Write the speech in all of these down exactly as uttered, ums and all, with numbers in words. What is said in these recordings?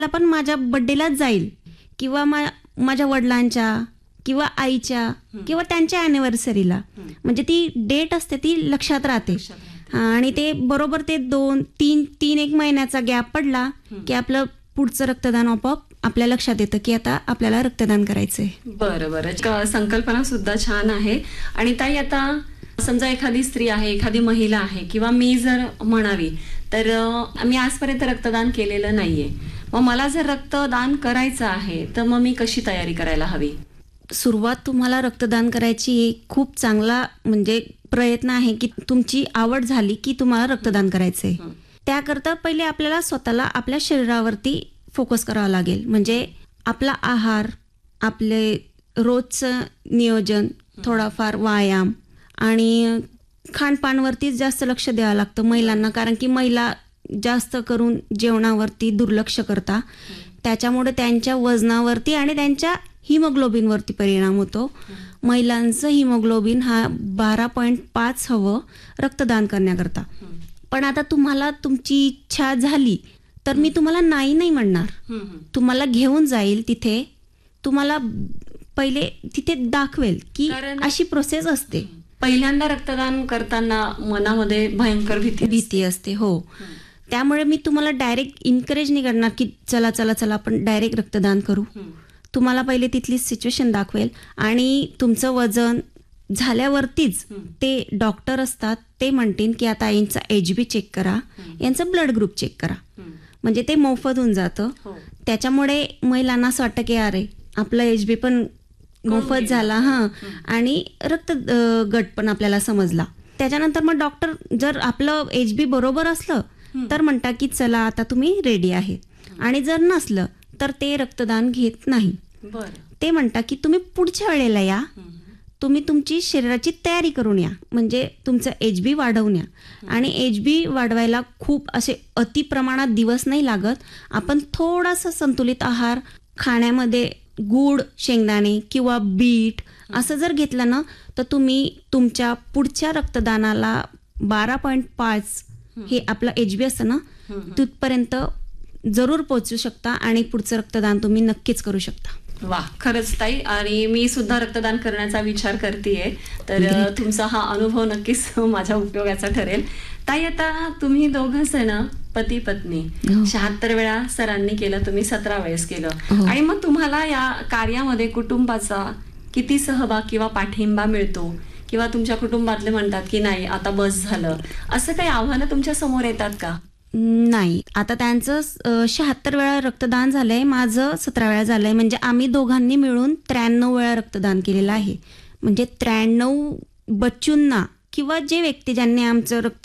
पण माझ्या बर्थडेलाच जाईल किंवा माझ्या वडिलांच्या किंवा आईच्या किंवा त्यांच्या अॅनिव्हर्सरीला, म्हणजे ती डेट असते ती लक्षात राहते. आणि ते बरोबर ते दोन तीन तीन एक महिन्याचा गॅप पडला की आपलं पुढचं रक्तदान आपोआप आपल्या लक्षात येतं की आता आपल्याला रक्तदान करायचंय. बरं बरं, संकल्पना सुद्धा छान आहे. आणि ताई, आता समजा एखादी स्त्री आहे, एखादी महिला आहे किंवा मी जर म्हणावी तर मी आजपर्यंत रक्तदान केलेलं नाहीये, मग मला जर रक्तदान करायचं आहे तर मग मी कशी तयारी करायला हवी? सुरुवात तुम्हाला रक्तदान करायची खूप चांगला म्हणजे प्रयत्न आहे की तुमची आवड झाली की तुम्हाला रक्तदान करायचंय. त्याकरता पहिले आपल्याला स्वतःला आपल्या शरीरावरती फोकस करावा लागेल. म्हणजे आपला आहार, आपले रोजचं नियोजन, थोडाफार व्यायाम आणि खानपानवरतीच जास्त लक्ष द्यावं लागतं महिलांना, कारण की महिला जास्त करून जेवणावरती दुर्लक्ष करता. त्याच्यामुळे त्यांच्या वजनावरती आणि त्यांच्या हिमोग्लोबिनवरती परिणाम होतो. महिलांचं हिमोग्लोबिन हा बारा पॉईंट पाच हवं रक्तदान करण्याकरता. पण आता तुम्हाला तुमची इच्छा झाली तर मी तुम्हाला नाही नाही म्हणणार, तुम्हाला घेऊन जाईल तिथे, तुम्हाला पहिले तिथे दाखवेल की अशी प्रोसेस असते. पहिल्यांदा रक्तदान करताना मनामध्ये भयंकर भीती भीती असते. हो, त्यामुळे मी तुम्हाला डायरेक्ट इन्करेज नाही करणार की चला चला चला आपण डायरेक्ट रक्तदान करू. तुम्हाला पहिले तिथली सिच्युएशन दाखवेल आणि तुमचं वजन झाल्यावरतीच ते डॉक्टर असतात ते म्हणतील की आता यांचा एच बी चेक करा, यांचं ब्लड ग्रुप चेक करा. म्हणजे ते मोफत होऊन जातं. त्याच्यामुळे महिलांना असं वाटतं की अरे आपलं एच बी पण मोफत झाला हां, आणि रक्त गट पण आपल्याला समजला. त्याच्यानंतर मग डॉक्टर जर आपलं एच बी बरोबर असलं तर म्हणतात की चला आता तुम्ही रेडी आहे, आणि जर नसलं तर ते रक्तदान घेत नाही. ते म्हणतात की तुम्ही पुढच्या वेळेला या, तुम्ही तुमची शरीराची तयारी करून या, म्हणजे तुमचं एच बी वाढवून या. आणि एच बी वाढवायला खूप असे अति प्रमाणात दिवस नाही लागत. आपण थोडासा संतुलित आहार, खाण्यामध्ये गूळ, शेंगदाणे किंवा बीट असं जर घेतलं ना तर तुम्ही तुमच्या पुढच्या रक्तदानाला बारा पॉईंट पाच हे आपलं एच बी असतं ना तिथपर्यंत जरूर पोहोचू शकता आणि पुढचं रक्तदान तुम्ही नक्कीच करू शकता. वा, खरंच ताई. आणि मी सुद्धा रक्तदान करण्याचा विचार करतेय, तर तुमचा हा अनुभव नक्कीच माझ्या उपयोगाचा ठरेल. ताई, आता तुम्ही दोघं जण पती पत्नी, शहात्तर वेळा सरांनी केलं, तुम्ही सतरा वेळेस केलं, आणि मग तुम्हाला या कार्यामध्ये कुटुंबाचा किती सहभाग किंवा पाठिंबा मिळतो, किंवा तुमच्या कुटुंबातले म्हणतात की नाही आता बस झालं, असं काही आव्हानं तुमच्या समोर येतात का? नाही, आता त्यांचं शहात्तर वेळा रक्तदान झालंय, माझं सतरा वेळा झालंय. म्हणजे आम्ही दोघांनी मिळून त्र्याण्णव वेळा रक्तदान केलेलं आहे. म्हणजे त्र्याण्णव बच्चूंना किंवा जे व्यक्ती ज्यांनी आमचं रक्त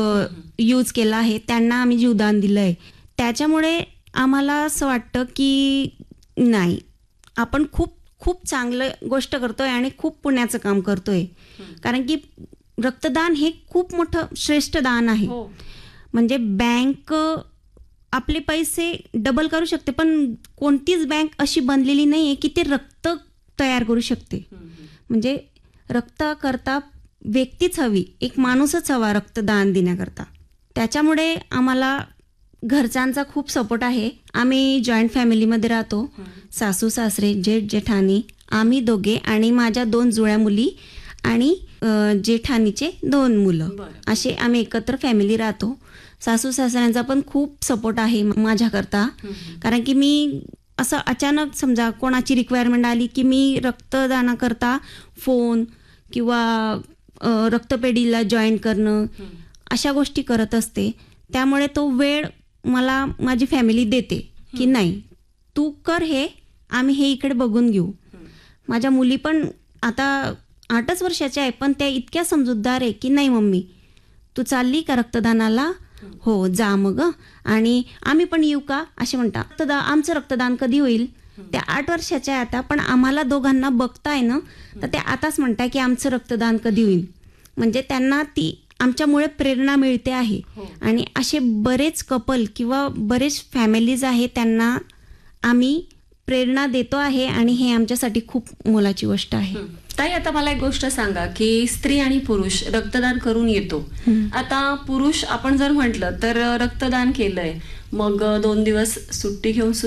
यूज केलं आहे त्यांना आम्ही जीवदान दिलंय. त्याच्यामुळे आम्हाला असं वाटतं की नाही, आपण खूप खूप चांगलं गोष्ट करतोय आणि खूप पुण्याचं काम करतोय. कारण की रक्तदान हे खूप मोठं श्रेष्ठ दान आहे. म्हणजे बँक आपले पैसे डबल करू शकते, पण कोणतीच बँक अशी बनलेली नाही आहे की ते रक्त तयार करू शकते. म्हणजे रक्त करता व्यक्तीच हवी, एक माणूसच हवा रक्तदान देण्याकरता. त्याच्यामुळे आम्हाला घरच्यांचा खूप सपोर्ट आहे. आम्ही जॉईंट फॅमिलीमध्ये राहतो, सासू सासरे, जेठ जेठानी, आम्ही दोघे आणि माझ्या दोन जुळ्या मुली आणि जेठानीचे दोन मुलं, असे आम्ही एकत्र फॅमिली राहतो. सासू सासऱ्यांचा पण खूप सपोर्ट आहे माझ्याकरता. कारण की मी असं अचानक समजा कोणाची रिक्वायरमेंट आली की मी रक्तदानाकरता फोन किंवा रक्तपेढीला जॉईन करणं अशा गोष्टी करत असते. त्यामुळे तो वेळ मला माझी फॅमिली देते की नाही तू कर हे, आम्ही हे इकडे बघून घेऊ. माझ्या मुली पण आता आठच वर्षाच्या आहे, पण त्या इतक्या समजूतदार आहे की नाही मम्मी तू चालली का रक्तदानाला, हो जा मग, आणि आम्ही पण येऊ का असे म्हणता. रक्तदान, आमचं रक्तदान कधी होईल? त्या आठ वर्षाच्या आहे आता, पण आम्हाला दोघांना बघताय ना तर त्या आताच म्हणताय की आमचं रक्तदान कधी होईल. म्हणजे त्यांना ती आमच्यामुळे प्रेरणा मिळते आहे. आणि असे बरेच कपल किंवा बरेच फॅमिलीज आहे त्यांना आम्ही प्रेरणा देतो आहे, आणि हे आमच्यासाठी खूप मोलाची गोष्ट आहे. ताई, आता मला एक गोष्ट सांगा की स्त्री आणि पुरुष रक्तदान करून येतो. आता पुरुष आपण जर म्हटलं तर रक्तदान केलंय, मग दोन दिवस सुट्टी घेऊन